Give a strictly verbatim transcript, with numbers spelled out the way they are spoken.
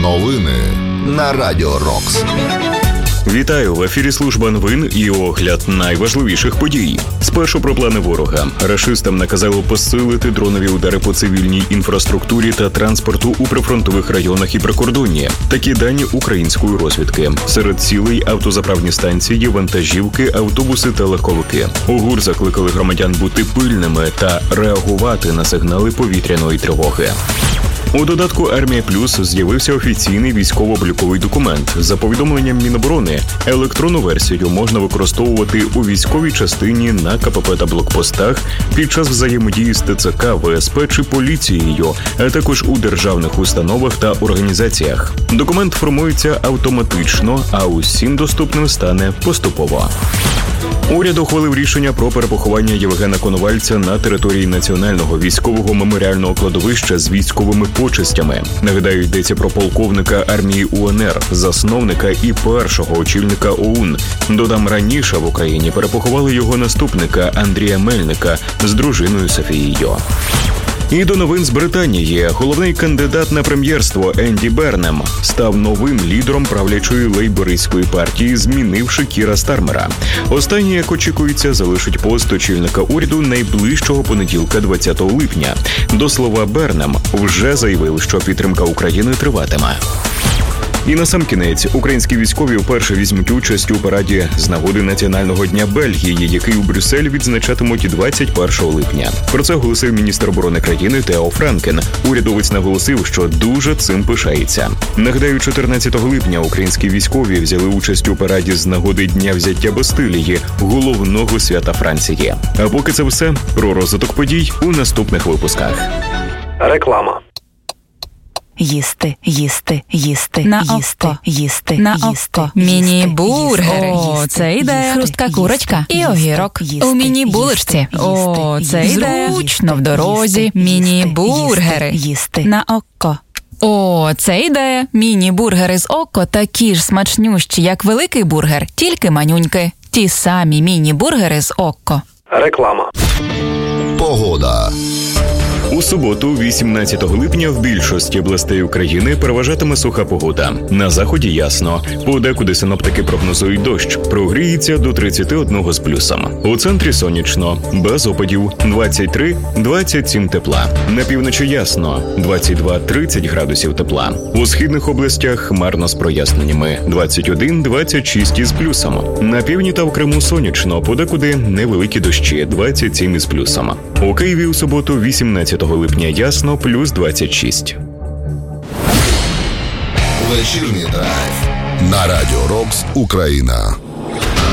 Новини на Радіо Рокс. Вітаю! В ефірі служба новин і огляд найважливіших подій. Спершу про плани ворога. Рашистам наказало посилити дронові удари по цивільній інфраструктурі та транспорту у прифронтових районах і прикордонні. Такі дані української розвідки. Серед цілей автозаправні станції, вантажівки, автобуси та легковики. ОГУР закликали громадян бути пильними та реагувати на сигнали повітряної тривоги. У додатку «Армія Плюс» з'явився офіційний військово-обліковий документ. За повідомленням Міноборони, електронну версію можна використовувати у військовій частині, на КПП та блокпостах, під час взаємодії з ТЦК, ВСП чи поліцією, а також у державних установах та організаціях. Документ формується автоматично, а усім доступним стане поступово. Уряд ухвалив рішення про перепоховання Євгена Коновальця на території Національного військового меморіального кладовища з військовими почестями. Нагадаю, йдеться про полковника армії УНР, засновника і першого очільника ОУН. Додам, раніше в Україні перепоховали його наступника Андрія Мельника з дружиною Софією. І до новин з Британії. Головний кандидат на прем'єрство Енді Бернем став новим лідером правлячої лейбористської партії, змінивши Кіра Стармера. Останній, як очікується, залишить пост очільника уряду найближчого понеділка, двадцятого липня. До слова, Бернем вже заявив, що підтримка України триватиме. І насамкінець, українські військові вперше візьмуть участь у параді з нагоди Національного дня Бельгії, який у Брюсселі відзначатимуть двадцять першого липня. Про це оголосив міністр оборони країни Тео Франкен. Урядовець наголосив, що дуже цим пишається. Нагадаю, чотирнадцятого липня українські військові взяли участь у параді з нагоди Дня взяття Бастилії, головного свята Франції. А поки це все, про розвиток подій у наступних випусках. Реклама. Їсти, їсти, їсти, на їсти, око, їсти, на їсти, око. Міні-бургери. їсти, О, це ідея. Хрустка курочка і огірок. їсти, У міні-булочці. О, це ідея. Зручно в дорозі. Міні-бургери. Їсти. На око. О, це ідея. Міні-бургери з око такі ж смачнющі, як великий бургер, тільки манюньки. Ті самі міні-бургери з око. Реклама. Погода. У суботу, вісімнадцятого липня, в більшості областей України переважатиме суха погода. На заході ясно. Подекуди синоптики прогнозують дощ. Прогріється до тридцяти одного з плюсом. У центрі сонячно, без опадів, двадцять три - двадцять сім тепла. На півночі ясно, двадцять два - тридцять градусів тепла. У східних областях хмарно з проясненнями, двадцять один - двадцять шість із плюсом. На півдні та в Криму сонячно, подекуди невеликі дощі, двадцять сім із плюсом. У Києві у суботу, вісімнадцятого липня ясно, плюс двадцять шість. Вечірній драйв на Радіо Рокс Україна.